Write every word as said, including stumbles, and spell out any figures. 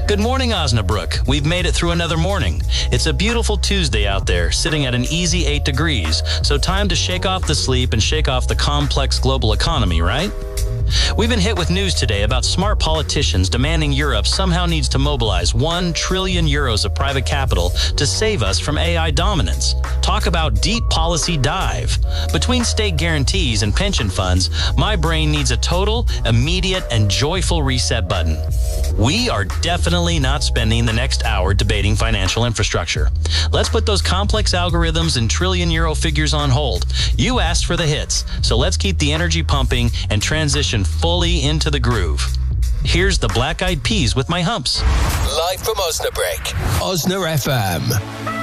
Good morning, Osnabrück. We've made it through another morning. It's a beautiful Tuesday out there, sitting at an easy eight degrees. So time to shake off the sleep and shake off the complex global economy, right? We've been hit with news today about smart politicians demanding Europe somehow needs to mobilize one trillion euros of private capital to save us from A I dominance. Talk about deep policy dive. Between state guarantees and pension funds, my brain needs a total, immediate, and joyful reset button. We are definitely not spending the next hour debating financial infrastructure. Let's put those complex algorithms and trillion euro figures on hold. You asked for the hits, so let's keep the energy pumping and transition fully into the groove. Here's the Black Eyed Peas with My Humps. Live from Osnabrück, Osna F M.